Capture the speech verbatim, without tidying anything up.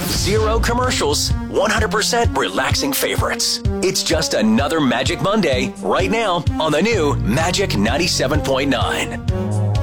Zero commercials, one hundred percent relaxing favorites. It's just another Magic Monday right now on the new Magic ninety-seven point nine.